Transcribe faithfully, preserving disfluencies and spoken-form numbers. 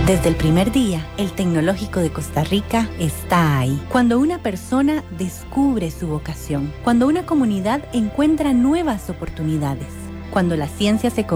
Desde el primer día, el Tecnológico de Costa Rica está ahí. Cuando una persona descubre su vocación, cuando una comunidad encuentra nuevas oportunidades, cuando la ciencia se